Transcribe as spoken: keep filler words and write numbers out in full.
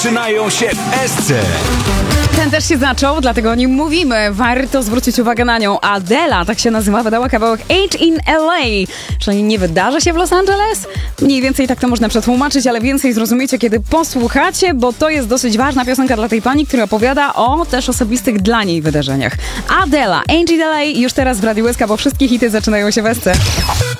Zaczynają się w Esce. Ten też się zaczął, dlatego o nim mówimy. Warto zwrócić uwagę na nią. Adela, tak się nazywa, wydała kawałek Age in L A. Czyli nie wydarzy się w Los Angeles? Mniej więcej tak to można przetłumaczyć, ale więcej zrozumiecie, kiedy posłuchacie, bo to jest dosyć ważna piosenka dla tej pani, która opowiada o też osobistych dla niej wydarzeniach. Adela, Age in L A już teraz w Radiu Łyska, bo wszystkie hity zaczynają się w Esce.